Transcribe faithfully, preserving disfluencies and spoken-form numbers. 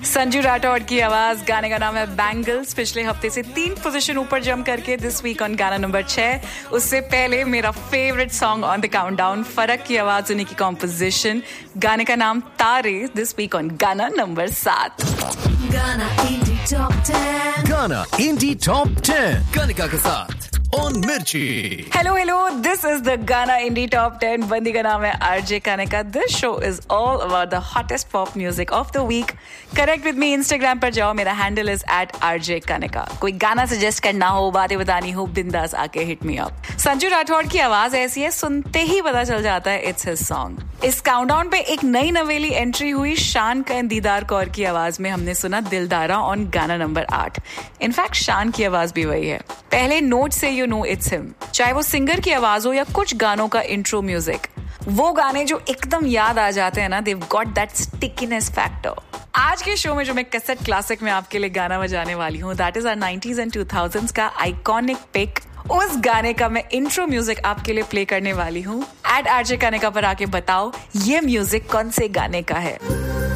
संजू राठौड़ की आवाज, गाने का नाम है बैंगल्स। पिछले हफ्ते से तीन पोजीशन ऊपर जंप करके दिस वीक ऑन गाना नंबर छह। उससे पहले मेरा favourite song on the countdown, फरक की आवाज, उन्हीं की कॉम्पोजिशन, गाने का नाम तारे, दिस वीक ऑन गाना नंबर सात। गाना इंडी टॉप टेन, गाना इंडी टॉप टेन कनिका के साथ ऑन मिर्ची। Hello hello, this is the गाना इंडी टॉप टेन। बंदी का नाम है RJ Kanika. This show is all about the hottest pop music of the week. Connect with me, Instagram पर जाओ, मेरा handle is eight RJ Kanika. कोई गाना सजेस्ट करना हो, बातें बतानी हो, बिंदास आके hit me up. Sanju Rathore की आवाज ऐसी है, सुनते ही पता चल जाता है इट्स हिज सॉन्ग। इस काउंटडाउन पे एक नई नवेली एंट्री हुई। शान का दीदार कौर की आवाज में हमने सुना दिलदारा ऑन गाना नंबर आठ। इनफैक्ट शान की आवाज भी वही है। पहले नोट से यू नो इट्स हिम। चाहे वो सिंगर की आवाज हो या कुछ गानों का इंट्रो म्यूजिक, वो गाने जो एकदम याद आ जाते हैं ना, they've got that stickiness factor। आज के शो में जो मैं कैसेट क्लासिक में आपके लिए गाना बजाने वाली हूँ, that is our nineties and to thousands का आइकॉनिक पिक। उस गाने का मैं इंट्रो म्यूजिक आपके लिए प्ले करने वाली हूँ। एट आरजे कनिका पर आके बताओ ये म्यूजिक कौन से गाने का है।